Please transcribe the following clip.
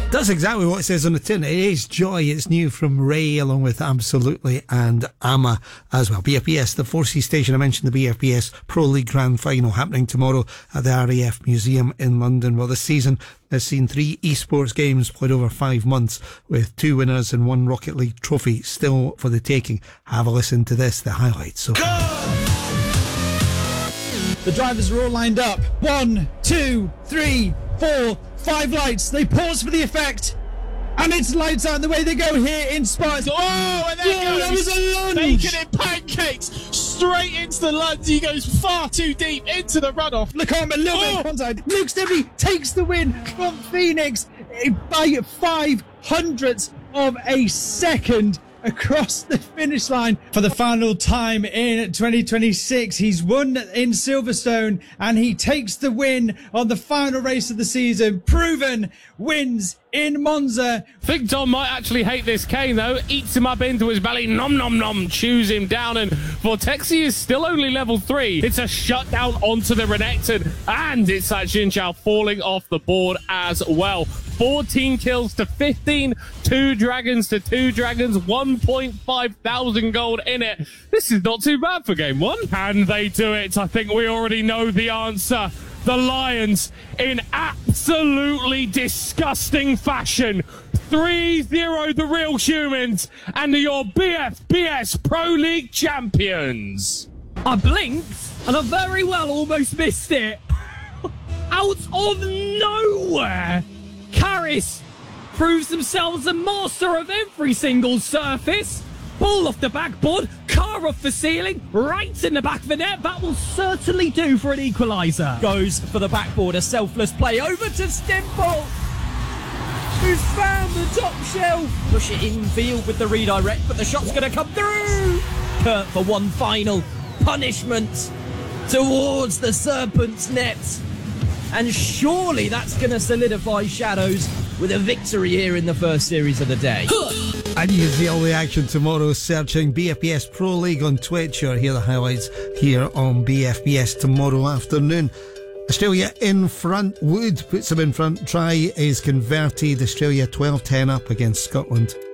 That's exactly what it says on the tin. It is Joy. It's new from Ray, along with Absolutely and Amma as well. BFBS, the 4C station. I mentioned the BFBS Pro League Grand Final happening tomorrow at the RAF Museum in London. Well, this season has seen 3 esports games played over 5 months, with 2 winners and 1 Rocket League trophy still for the taking. Have a listen to this, the highlights. So the drivers are all lined up. 1, 2, 3, 4, 5 lights. They pause for the effect, and it's lights out the way they go here in Spa. Oh, and there goes. That was a lunge. Bacon and pancakes straight into the lunge. He goes far too deep into the runoff. Lacombe a little bit onside. Luke Stevie takes the win from Phoenix by 500ths of a second across the finish line for the final time in 2026. He's won in Silverstone, and he takes the win on the final race of the season. Proven wins in Monza. I think Dom might actually hate this cane though. Eats him up into his belly, nom nom nom, chews him down, and Vortexi is still only level 3. It's a shutdown onto the Renekton, and it's that Xin Zhao falling off the board as well. 14 kills to 15, 2 dragons to 2 dragons, 1.5 thousand gold in it. This is not too bad for game 1. Can they do it? I think we already know the answer. The Lions, in absolutely disgusting fashion, 3-0 the Real Humans, and your BFBS Pro League champions. I blinked, and I very well almost missed it. Out of nowhere, Karis proves themselves a master of every single surface. Ball off the backboard, car off the ceiling, right in the back of the net. That will certainly do for an equaliser. Goes for the backboard, a selfless play over to Stimple, who's found the top shelf. Push it in field with the redirect, but the shot's going to come through. Kurt for one final punishment towards the Serpent's net. And surely that's going to solidify Shadows with a victory here in the first series of the day. And you can see all the action tomorrow searching BFBS Pro League on Twitch, or hear the highlights here on BFBS tomorrow afternoon. Australia in front. Wood puts them in front. Try is converted. Australia 12-10 up against Scotland.